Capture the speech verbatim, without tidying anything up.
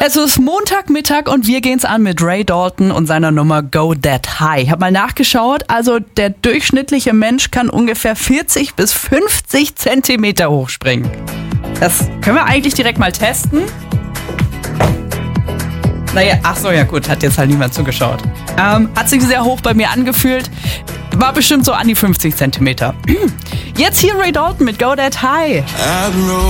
Es ist Montagmittag und wir gehen's an mit Ray Dalton und seiner Nummer Go That High. Ich habe mal nachgeschaut, also der durchschnittliche Mensch kann ungefähr vierzig bis fünfzig Zentimeter hochspringen. Das können wir eigentlich direkt mal testen. Naja, ach so, ja gut, hat jetzt halt niemand zugeschaut. Ähm, hat sich sehr hoch bei mir angefühlt. War bestimmt so an die fünfzig Zentimeter. Jetzt hier Ray Dalton mit Go That High.